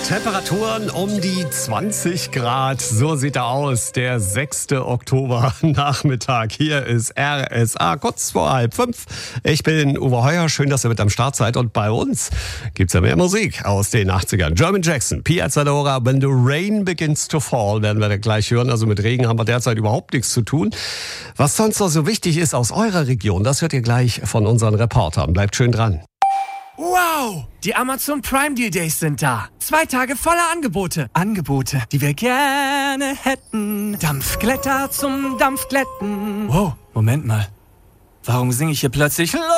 Temperaturen um die 20 Grad. So sieht er aus. Der 6. Oktober Nachmittag. Hier ist RSA kurz vor 4:30. Ich bin Uwe Heuer. Schön, dass ihr mit am Start seid. Und bei uns gibt's ja mehr Musik aus den 80ern. German Jackson, Piazzadora, When the Rain Begins to Fall, werden wir da gleich hören. Also mit Regen haben wir derzeit überhaupt nichts zu tun. Was sonst noch so wichtig ist aus eurer Region, das hört ihr gleich von unseren Reportern. Bleibt schön dran. Wow! Die Amazon Prime Deal Days sind da. 2 Tage voller Angebote. Angebote, die wir gerne hätten. Dampfglätter zum Dampfglätten. Wow, Moment mal. Warum singe ich hier plötzlich los?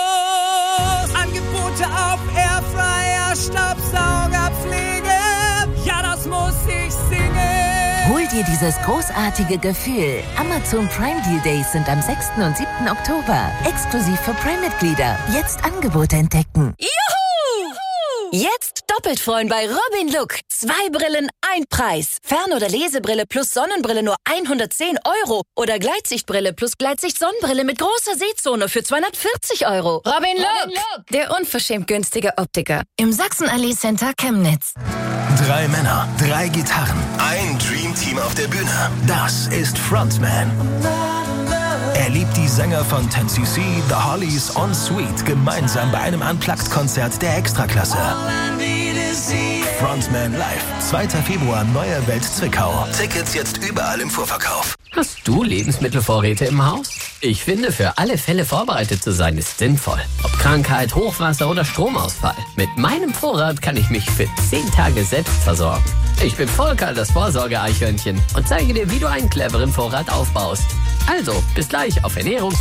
Angebote auf Airfryer, Staubsaugerpflege. Ja, das muss ich singen. Hol dir dieses großartige Gefühl. Amazon Prime Deal Days sind am 6. und 7. Oktober. Exklusiv für Prime-Mitglieder. Jetzt Angebote entdecken. Juhu! Jetzt doppelt freuen bei Robin Look. 2 Brillen, 1 Preis. Fern- oder Lesebrille plus Sonnenbrille nur 110 €. Oder Gleitsichtbrille plus Gleitsicht-Sonnenbrille mit großer Sehzone für 240 €. Robin Look, der unverschämt günstige Optiker. Im Sachsenallee Center Chemnitz. 3 Männer, 3 Gitarren, ein Dreamteam auf der Bühne. Das ist Frontman. Er liebt die Sänger von 10cc, The Hollies und Sweet gemeinsam bei einem Unplugged-Konzert der Extraklasse. Frontman Live, 2. Februar, Neue Welt Zwickau. Tickets jetzt überall im Vorverkauf. Hast du Lebensmittelvorräte im Haus? Ich finde, für alle Fälle vorbereitet zu sein ist sinnvoll. Ob Krankheit, Hochwasser oder Stromausfall. Mit meinem Vorrat kann ich mich für 10 Tage selbst versorgen. Ich bin Volker, das Vorsorge-Eichhörnchen, und zeige dir, wie du einen cleveren Vorrat aufbaust. Also, bis gleich auf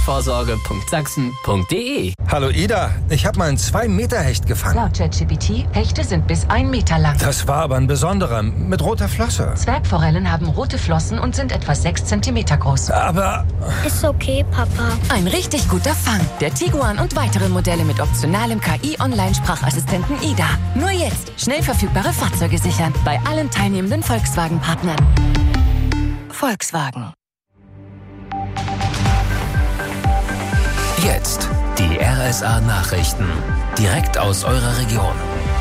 ernährungsvorsorge.sachsen.de. Hallo Ida, ich habe mal einen 2-Meter-Hecht gefangen. Laut ChatGPT, Hechte sind bis 1 Meter lang. Das war aber ein besonderer, mit roter Flosse. Zwergforellen haben rote Flossen und sind etwa 6 Zentimeter groß. Aber Ist okay, Papa. Ein richtig guter Fang. Der Tiguan und weitere Modelle mit optionalem KI-Online-Sprachassistenten Ida. Nur jetzt schnell verfügbare Fahrzeuge sichern. Bei allen teilnehmenden Volkswagen-Partnern. Volkswagen. Jetzt die RSA-Nachrichten. Direkt aus eurer Region.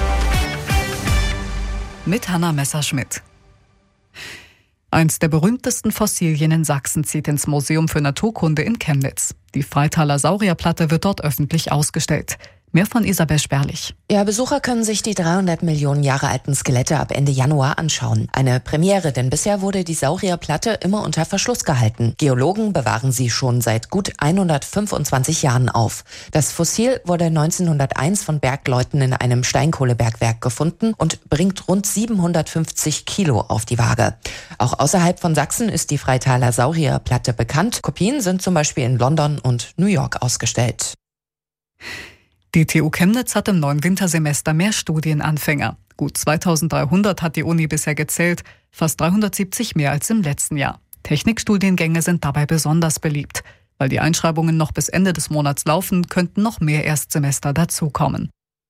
Mit Hanna Messerschmidt. Eins der berühmtesten Fossilien in Sachsen zieht ins Museum für Naturkunde in Chemnitz. Die Freitaler Saurierplatte wird dort öffentlich ausgestellt. Mehr von Isabel Sperlich. Ja, Besucher können sich die 300 Millionen Jahre alten Skelette ab Ende Januar anschauen. Eine Premiere, denn bisher wurde die Saurierplatte immer unter Verschluss gehalten. Geologen bewahren sie schon seit gut 125 Jahren auf. Das Fossil wurde 1901 von Bergleuten in einem Steinkohlebergwerk gefunden und bringt rund 750 Kilo auf die Waage. Auch außerhalb von Sachsen ist die Freitaler Saurierplatte bekannt. Kopien sind zum Beispiel in London und New York ausgestellt. Die TU Chemnitz hat im neuen Wintersemester mehr Studienanfänger. Gut 2300 hat die Uni bisher gezählt, fast 370 mehr als im letzten Jahr. Technikstudiengänge sind dabei besonders beliebt. Weil die Einschreibungen noch bis Ende des Monats laufen, könnten noch mehr Erstsemester dazukommen.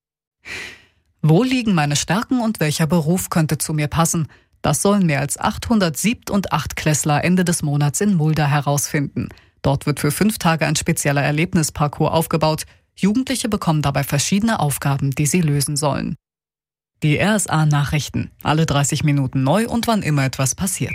Wo liegen meine Stärken und welcher Beruf könnte zu mir passen? Das sollen mehr als 800 Siebt- und Achtklässler Ende des Monats in Mulda herausfinden. Dort wird für 5 Tage ein spezieller Erlebnisparcours aufgebaut. Jugendliche bekommen dabei verschiedene Aufgaben, die sie lösen sollen. Die RSA-Nachrichten. Alle 30 Minuten neu und wann immer etwas passiert.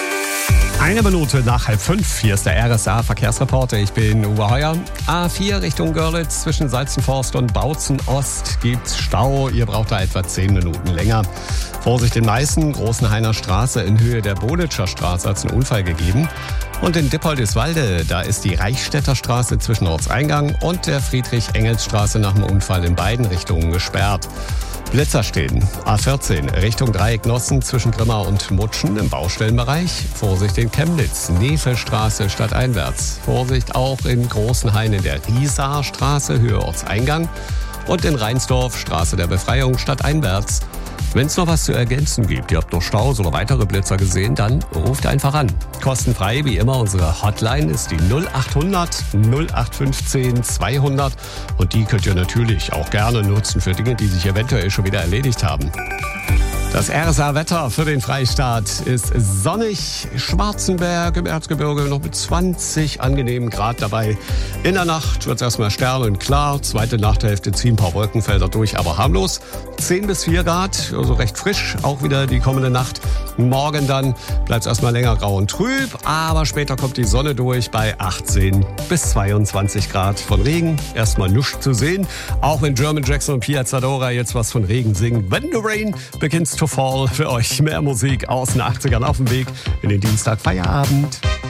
1 Minute nach 4:30. Hier ist der RSA-Verkehrsreporter. Ich bin Uwe Heuer. A4 Richtung Görlitz zwischen Salzenforst und Bautzen Ost gibt's Stau. Ihr braucht da etwa 10 Minuten länger. Vorsicht in Meißen, Großenhainer Straße in Höhe der Bonitscher Straße hat es einen Unfall gegeben. Und in Dippoldiswalde, da ist die Reichstädter Straße zwischen Ortseingang und der Friedrich-Engels-Straße nach dem Unfall in beiden Richtungen gesperrt. Blitzer stehen. A14 Richtung Dreieck Nossen zwischen Grimma und Mutschen im Baustellenbereich. Vorsicht in Chemnitz, Nefelstraße stadteinwärts. Vorsicht auch in Großenhain in der Riesaarstraße, Höhe Ortseingang. Und in Reinsdorf, Straße der Befreiung, stadteinwärts. Wenn es noch was zu ergänzen gibt, ihr habt noch Staus oder weitere Blitzer gesehen, dann ruft einfach an. Kostenfrei wie immer, unsere Hotline ist die 0800 0815 200 und die könnt ihr natürlich auch gerne nutzen für Dinge, die sich eventuell schon wieder erledigt haben. Das RSA-Wetter für den Freistaat ist sonnig. Schwarzenberg im Erzgebirge noch mit 20 angenehmen Grad dabei. In der Nacht wird es erstmal sternenklar. Zweite Nachthälfte ziehen ein paar Wolkenfelder durch, aber harmlos. 10 bis 4 Grad, also recht frisch. Auch wieder die kommende Nacht. Morgen dann bleibt es erstmal länger grau und trüb. Aber später kommt die Sonne durch bei 18 bis 22 Grad. Von Regen erstmal nichts zu sehen. Auch wenn German Jackson und Pia Zadora jetzt was von Regen singen. When the rain begins to fall. Für euch mehr Musik aus den 80ern auf dem Weg in den Dienstag Feierabend.